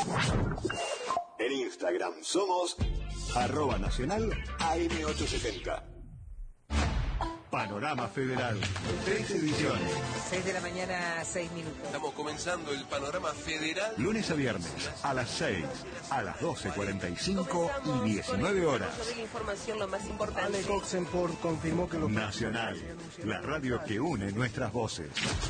En Instagram somos @nacional AM870. Panorama Federal, 3 ediciones. 6 de la mañana, 6 minutos. Estamos comenzando el Panorama Federal. Lunes a viernes, a las 6, a las 12:45 y 19 horas. De la información, lo más importante. Ale Oxenford confirmó que Nacional, la radio que une nuestras voces.